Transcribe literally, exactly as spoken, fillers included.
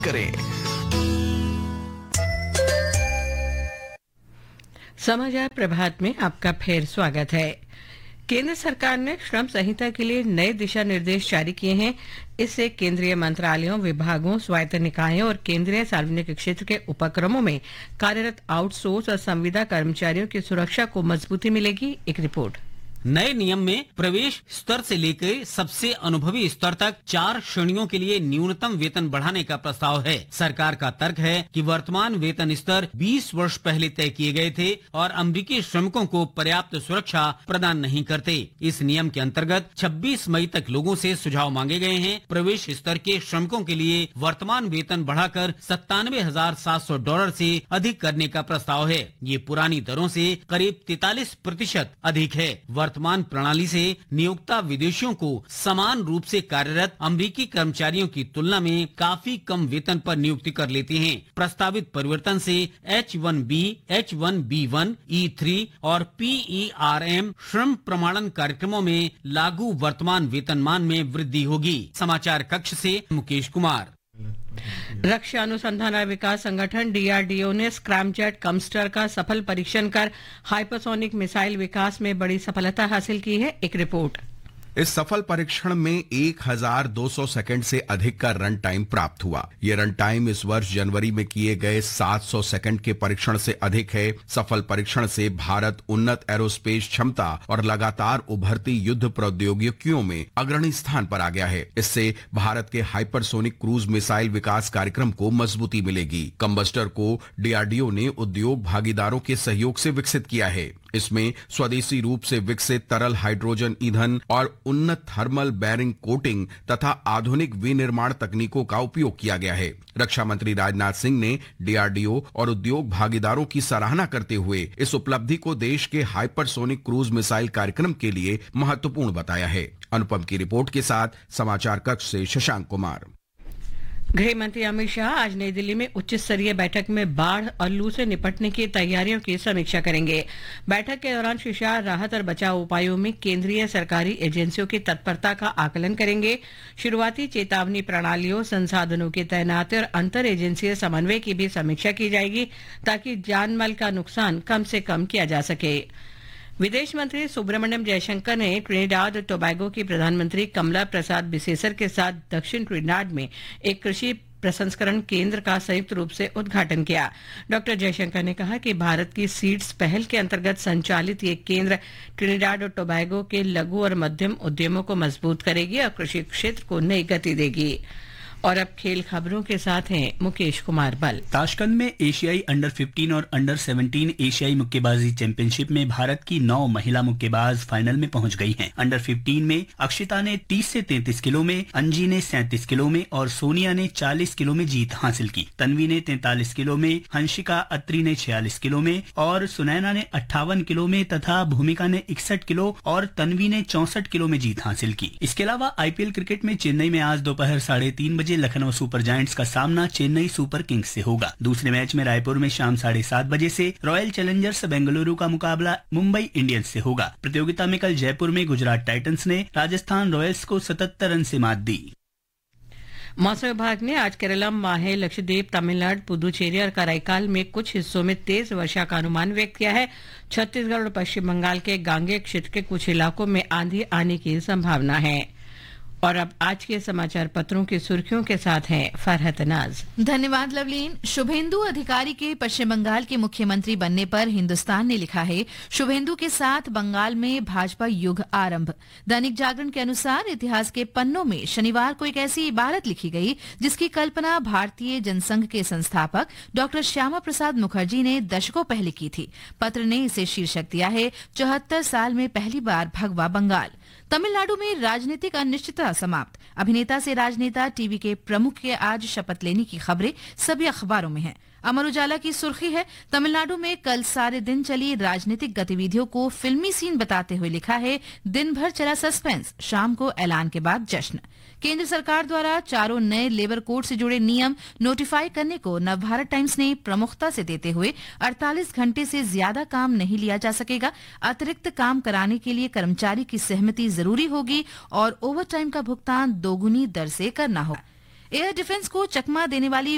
करें। समाचार प्रभात में आपका फिर स्वागत है। केंद्र सरकार ने श्रम संहिता के लिए नए दिशा निर्देश जारी किए हैं। इससे केंद्रीय मंत्रालयों, विभागों, स्वायत्त निकायों और केंद्रीय सार्वजनिक क्षेत्र के उपक्रमों में कार्यरत आउटसोर्स और संविदा कर्मचारियों की सुरक्षा को मजबूती मिलेगी। एक रिपोर्ट। नए नियम में प्रवेश स्तर से लेकर सबसे अनुभवी स्तर तक चार श्रेणियों के लिए न्यूनतम वेतन बढ़ाने का प्रस्ताव है। सरकार का तर्क है कि वर्तमान वेतन स्तर बीस वर्ष पहले तय किए गए थे और अमेरिकी श्रमिकों को पर्याप्त सुरक्षा प्रदान नहीं करते। इस नियम के अंतर्गत छब्बीस मई तक लोगों से सुझाव मांगे गए हैं। प्रवेश स्तर के श्रमिकों के लिए वर्तमान वेतन बढ़ाकर सत्तानवे हजार सात सौ डॉलर से अधिक करने का प्रस्ताव है। ये पुरानी दरों से करीब तैतालीस प्रतिशत अधिक है। वर्तमान प्रणाली से नियोक्ता विदेशियों को समान रूप से कार्यरत अमेरिकी कर्मचारियों की तुलना में काफी कम वेतन पर नियुक्ति कर लेते हैं। प्रस्तावित परिवर्तन से H one B, H one B one, ई थ्री और पी ई आर एम श्रम प्रमाणन कार्यक्रमों में लागू वर्तमान वेतनमान में वृद्धि होगी। समाचार कक्ष से मुकेश कुमार। रक्षा अनुसंधान और विकास संगठन डी आर डी ओ ने स्क्रैमजेट कमस्टर का सफल परीक्षण कर हाइपरसोनिक मिसाइल विकास में बड़ी सफलता हासिल की है। एक रिपोर्ट। इस सफल परीक्षण में एक हजार दो सौ सेकंड से अधिक का रन टाइम प्राप्त हुआ। ये रन टाइम इस वर्ष जनवरी में किए गए सात सौ सेकंड के परीक्षण से अधिक है। सफल परीक्षण से भारत उन्नत एरोस्पेस क्षमता और लगातार उभरती युद्ध प्रौद्योगिकियों में अग्रणी स्थान पर आ गया है। इससे भारत के हाइपरसोनिक क्रूज मिसाइल विकास कार्यक्रम को मजबूती मिलेगी। कम्बस्टर को डी आर डी ओ ने उद्योग भागीदारों के सहयोग से विकसित किया है। इसमें स्वदेशी रूप से विकसित तरल हाइड्रोजन ईंधन और उन्नत थर्मल बैरिंग कोटिंग तथा आधुनिक विनिर्माण तकनीकों का उपयोग किया गया है। रक्षा मंत्री राजनाथ सिंह ने डी आर डी ओ और उद्योग भागीदारों की सराहना करते हुए इस उपलब्धि को देश के हाइपरसोनिक क्रूज मिसाइल कार्यक्रम के लिए महत्वपूर्ण बताया है। अनुपम की रिपोर्ट के साथ समाचार कक्ष से शशांक कुमार। गृह मंत्री अमित शाह आज नई दिल्ली में उच्च स्तरीय बैठक में बाढ़ और लू से निपटने की तैयारियों की समीक्षा करेंगे। बैठक के दौरान श्री शाह राहत और बचाव उपायों में केंद्रीय सरकारी एजेंसियों की तत्परता का आकलन करेंगे। शुरुआती चेतावनी प्रणालियों, संसाधनों की तैनाती और अंतर एजेंसीय समन्वय की भी समीक्षा की जाएगी ताकि जानमाल का नुकसान कम से कम किया जा सके। विदेश मंत्री सुब्रमण्यम जयशंकर ने ट्रिनिडाद और टोबैगो की प्रधानमंत्री कमला प्रसाद बिसेसर के साथ दक्षिण ट्रिनिडाद में एक कृषि प्रसंस्करण केंद्र का संयुक्त रूप से उद्घाटन किया। डॉक्टर जयशंकर ने कहा कि भारत की सीड्स पहल के अंतर्गत संचालित ये केंद्र ट्रिनिडाद और टोबैगो के लघु और मध्यम उद्यमों को मजबूत करेगी और कृषि क्षेत्र को नई गति देगी। और अब खेल खबरों के साथ हैं मुकेश कुमार बल। ताशकंद में एशियाई अंडर पंद्रह और अंडर सत्रह एशियाई मुक्केबाजी चैंपियनशिप में भारत की नौ महिला मुक्केबाज फाइनल में पहुंच गई हैं। अंडर पंद्रह में अक्षिता ने तीस से तैंतीस किलो में, अंजी ने सैंतीस किलो में और सोनिया ने चालीस किलो में जीत हासिल की। तन्वी ने तैंतालीस किलो में, हंसिका अत्री ने छियालीस किलो में और सुनैना ने अट्ठावन किलो में तथा भूमिका ने इकसठ किलो और तन्वी ने चौसठ किलो में जीत हासिल की। इसके अलावा आई पी एल क्रिकेट में चेन्नई में आज दोपहर साढ़े तीन बजे लखनऊ सुपर जायंट्स का सामना चेन्नई सुपर किंग्स से होगा। दूसरे मैच में रायपुर में शाम साढ़े सात बजे से रॉयल चैलेंजर्स बेंगलुरु का मुकाबला मुंबई इंडियंस से होगा। प्रतियोगिता में कल जयपुर में गुजरात टाइटंस ने राजस्थान रॉयल्स को सतहत्तर रन से मात दी। मौसम विभाग ने आज केरलम, माहे, लक्षद्वीप, तमिलनाडु, पुदुचेरी और कराईकाल में कुछ हिस्सों में तेज वर्षा का अनुमान व्यक्त किया है। छत्तीसगढ़ और पश्चिम बंगाल के गांगे क्षेत्र के कुछ इलाकों में आंधी आने की संभावना है। और अब आज के समाचार पत्रों की सुर्खियों के साथ हैं फरहत नाज। धन्यवाद लवलीन। शुभेंदु अधिकारी के पश्चिम बंगाल के मुख्यमंत्री बनने पर हिंदुस्तान ने लिखा है, शुभेंदु के साथ बंगाल में भाजपा युग आरंभ। दैनिक जागरण के अनुसार इतिहास के पन्नों में शनिवार को एक ऐसी इबारत लिखी गई जिसकी कल्पना भारतीय जनसंघ के संस्थापक डॉक्टर श्यामा प्रसाद मुखर्जी ने दशकों पहले की थी। पत्र ने इसे शीर्षक दिया है, चौहत्तर साल में पहली बार भगवा बंगाल। तमिलनाडु में राजनीतिक अनिश्चितता समाप्त। अभिनेता से राजनेता, टीवी के प्रमुख के आज शपथ लेने की खबरें सभी अखबारों में हैं। अमर उजाला की सुर्खी है, तमिलनाडु में कल सारे दिन चली राजनीतिक गतिविधियों को फिल्मी सीन बताते हुए लिखा है, दिन भर चला सस्पेंस, शाम को ऐलान के बाद जश्न। केंद्र सरकार द्वारा चारों नए लेबर कोड से जुड़े नियम नोटिफाई करने को नवभारत टाइम्स ने प्रमुखता से देते हुए अड़तालीस घंटे से ज्यादा काम नहीं लिया जा सकेगा। अतिरिक्त काम कराने के लिए कर्मचारी की सहमति जरूरी होगी और ओवरटाइम का भुगतान दोगुनी दर से करना होगा। एयर डिफेंस को चकमा देने वाली